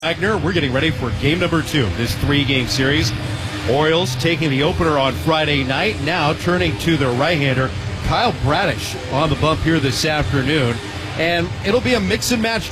Wagner, we're getting ready for game number 2, this 3-game series. Orioles taking the opener on Friday night, now turning to their right-hander, Kyle Bradish, on the bump here this afternoon. And it'll be a mix and match